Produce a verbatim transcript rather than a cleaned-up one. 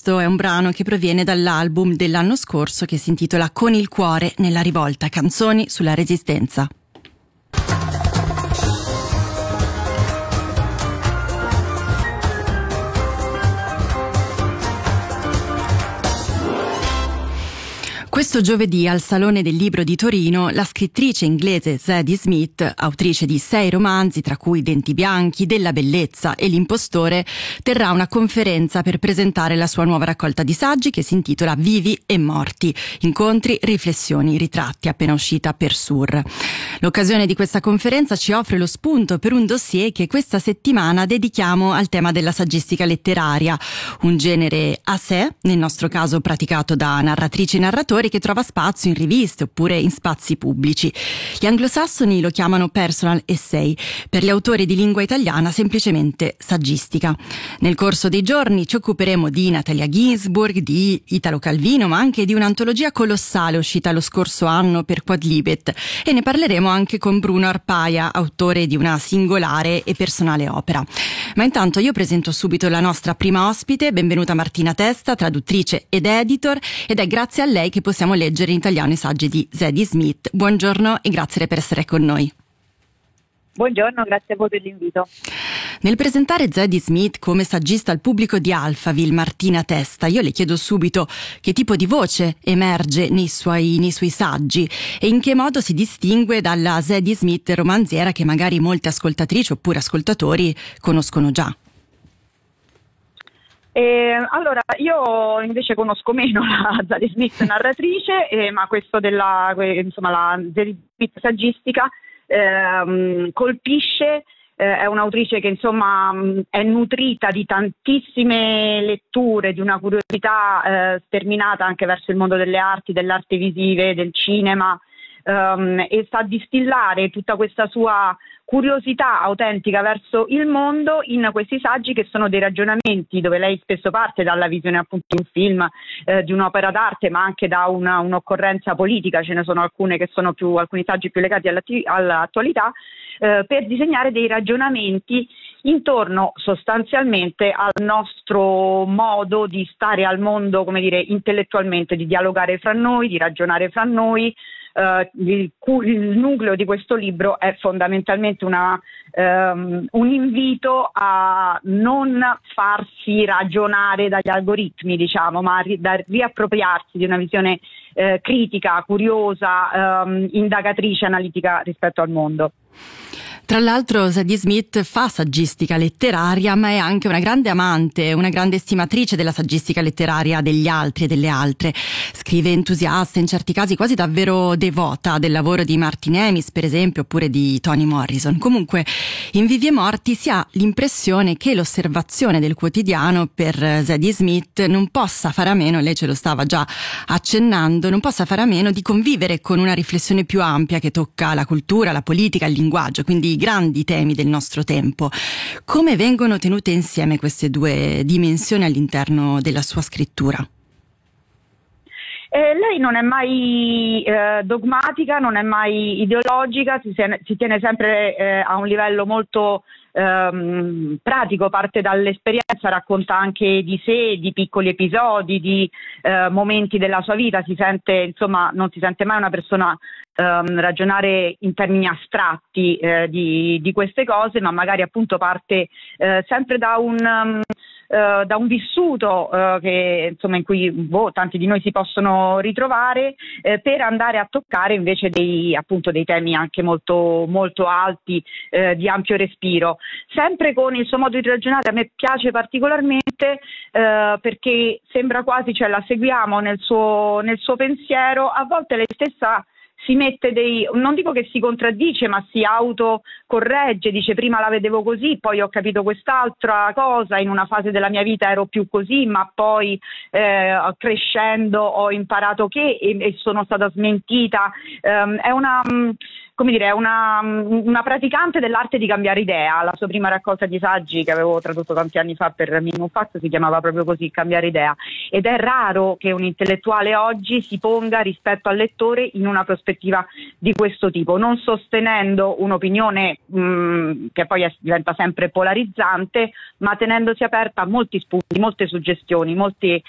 questo è un brano che proviene dall'album dell'anno scorso che si intitola Con il cuore nella rivolta, canzoni sulla resistenza. Questo giovedì al Salone del Libro di Torino la scrittrice inglese Zadie Smith, autrice di sei romanzi tra cui Denti bianchi, Della bellezza e L'impostore, terrà una conferenza per presentare la sua nuova raccolta di saggi che si intitola Vivi e morti, incontri, riflessioni, ritratti, appena uscita per Sur. L'occasione di questa conferenza ci offre lo spunto per un dossier che questa settimana dedichiamo al tema della saggistica letteraria, un genere a sé, nel nostro caso praticato da narratrici e narratori, che trova spazio in riviste oppure in spazi pubblici. Gli anglosassoni lo chiamano personal essay, per gli autori di lingua italiana semplicemente saggistica. Nel corso dei giorni ci occuperemo di Natalia Ginzburg, di Italo Calvino, ma anche di un'antologia colossale uscita lo scorso anno per Quadlibet, e ne parleremo anche con Bruno Arpaia, autore di una singolare e personale opera. Ma intanto io presento subito la nostra prima ospite. Benvenuta Martina Testa, traduttrice ed editor, ed è grazie a lei che possiamo leggere in italiano i saggi di Zadie Smith. Buongiorno e grazie per essere con noi. Buongiorno, grazie a voi per l'invito. Nel presentare Zadie Smith come saggista al pubblico di Alphaville, Martina Testa, io le chiedo subito che tipo di voce emerge nei suoi, nei suoi saggi e in che modo si distingue dalla Zadie Smith romanziera che magari molte ascoltatrici oppure ascoltatori conoscono già. Eh, allora, io invece conosco meno la Zadie Smith narratrice, eh, ma questo della, insomma, la Zadie Smith saggistica eh, colpisce. Eh, è un'autrice che insomma è nutrita di tantissime letture, di una curiosità eh, sterminata anche verso il mondo delle arti, delle arti visive, del cinema, ehm, e sa distillare tutta questa sua curiosità autentica verso il mondo in questi saggi che sono dei ragionamenti dove lei spesso parte dalla visione appunto di un film, eh, di un'opera d'arte, ma anche da una, un'occorrenza politica. Ce ne sono alcune che sono più, alcuni saggi più legati all'attualità, eh, per disegnare dei ragionamenti intorno sostanzialmente al nostro modo di stare al mondo, come dire, intellettualmente, di dialogare fra noi, di ragionare fra noi. Uh, il, il nucleo di questo libro è fondamentalmente una, um, un invito a non farsi ragionare dagli algoritmi, diciamo, ma a ri- da riappropriarsi di una visione uh, critica, curiosa, um, indagatrice, analitica rispetto al mondo. Tra l'altro Zadie Smith fa saggistica letteraria, ma è anche una grande amante, una grande estimatrice della saggistica letteraria degli altri e delle altre. Scrive entusiasta, in certi casi quasi davvero devota del lavoro di Martin Amis, per esempio, oppure di Toni Morrison. Comunque, in Vivi e Morti si ha l'impressione che l'osservazione del quotidiano per Zadie Smith non possa fare a meno, lei ce lo stava già accennando, non possa fare a meno di convivere con una riflessione più ampia che tocca la cultura, la politica, il linguaggio, quindi grandi temi del nostro tempo. Come vengono tenute insieme queste due dimensioni all'interno della sua scrittura? Eh, lei non è mai eh, dogmatica, non è mai ideologica, si, si tiene sempre eh, a un livello molto ehm, pratico, parte dall'esperienza, racconta anche di sé, di piccoli episodi, di eh, momenti della sua vita. Si sente, insomma, non si sente mai una persona Um, ragionare in termini astratti eh, di, di queste cose, ma magari appunto parte eh, sempre da un, um, uh, da un vissuto uh, che, insomma, in cui boh, tanti di noi si possono ritrovare, eh, per andare a toccare invece dei, appunto, dei temi anche molto, molto alti, eh, di ampio respiro. Sempre con il suo modo di ragionare a me piace particolarmente, eh, perché sembra quasi, cioè la seguiamo nel suo, nel suo pensiero. A volte lei stessa si mette dei, non dico che si contraddice, ma si autocorregge, dice prima la vedevo così, poi ho capito quest'altra cosa, in una fase della mia vita ero più così, ma poi eh, crescendo ho imparato che e, e sono stata smentita. Um, è una... Um, come dire, è una, una praticante dell'arte di cambiare idea. La sua prima raccolta di saggi, che avevo tradotto tanti anni fa per Minimum Fax, si chiamava proprio così, Cambiare idea. Ed è raro che un intellettuale oggi si ponga rispetto al lettore in una prospettiva di questo tipo, non sostenendo un'opinione mh, che poi è, diventa sempre polarizzante, ma tenendosi aperta a molti spunti, molte suggestioni, molti